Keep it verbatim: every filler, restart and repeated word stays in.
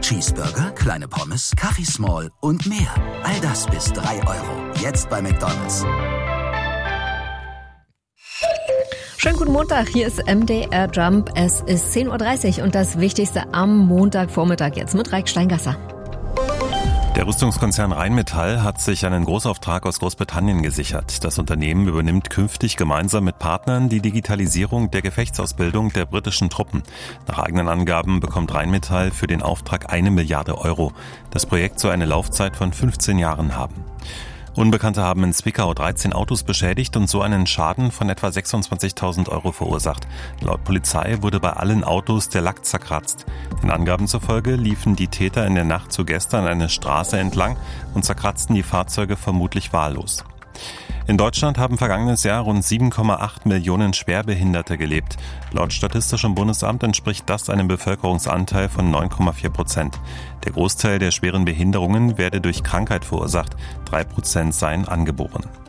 Cheeseburger, kleine Pommes, Kaffee Small und mehr. All das bis drei Euro. Jetzt bei McDonald's. Schönen guten Montag, hier ist M D R Jump. Es ist zehn Uhr dreißig und das Wichtigste am Montagvormittag jetzt mit Raik Steingasser. Der Rüstungskonzern Rheinmetall hat sich einen Großauftrag aus Großbritannien gesichert. Das Unternehmen übernimmt künftig gemeinsam mit Partnern die Digitalisierung der Gefechtsausbildung der britischen Truppen. Nach eigenen Angaben bekommt Rheinmetall für den Auftrag eine Milliarde Euro. Das Projekt soll eine Laufzeit von fünfzehn Jahren haben. Unbekannte haben in Zwickau dreizehn Autos beschädigt und so einen Schaden von etwa sechsundzwanzigtausend Euro verursacht. Laut Polizei wurde bei allen Autos der Lack zerkratzt. Den Angaben zufolge liefen die Täter in der Nacht zu gestern eine Straße entlang und zerkratzten die Fahrzeuge vermutlich wahllos. In Deutschland haben vergangenes Jahr rund sieben Komma acht Millionen Schwerbehinderte gelebt. Laut Statistischem Bundesamt entspricht das einem Bevölkerungsanteil von neun Komma vier Prozent. Der Großteil der schweren Behinderungen werde durch Krankheit verursacht. Drei Prozent seien angeboren.